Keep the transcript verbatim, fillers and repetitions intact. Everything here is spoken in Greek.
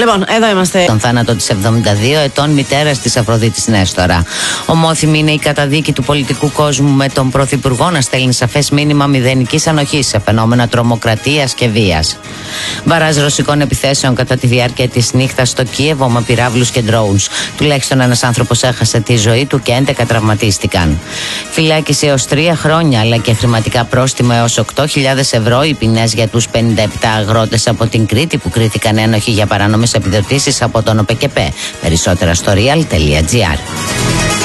Λοιπόν, εδώ είμαστε. Τον θάνατο της εβδομήντα δύο ετών μητέρας της Αφροδίτης Νέστορα. Ομόθυμη είναι η καταδίκη του πολιτικού κόσμου, με τον Πρωθυπουργό να στέλνει σαφές μήνυμα μηδενικής ανοχής σε φαινόμενα τρομοκρατίας και βίας. Βαράζ ρωσικών επιθέσεων κατά τη διάρκεια της νύχτας στο Κίεβο με πυράβλους και ντρόουνς. Τουλάχιστον ένας άνθρωπος έχασε τη ζωή του και έντεκα τραυματίστηκαν. Φυλάκιση έως τρία χρόνια αλλά και χρηματικά πρόστιμο έως οκτώ χιλιάδες ευρώ οι ποινές για τους πενήντα επτά αγρότες από την Κρήτη που κρίθηκαν ένοχοι για παράνομες επιδοτήσεις από τον ΟΠΕΚΕΠΕ. Περισσότερα στο real τελεία gr.